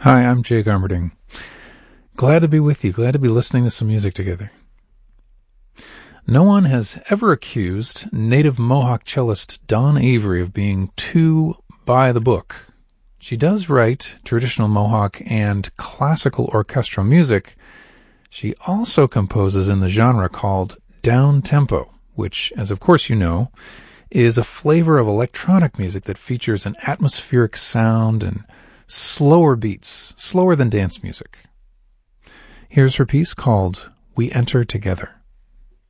Hi, I'm Jay Garmerding. Glad to be with you. Glad to be listening to some music together. No one has ever accused native Mohawk cellist Dawn Avery of being too by the book. She does write traditional Mohawk and classical orchestral music. She also composes in the genre called down-tempo, which, as of course you know, is a flavor of electronic music that features an atmospheric sound and slower beats, slower than dance music. Here's her piece called We Enter Together.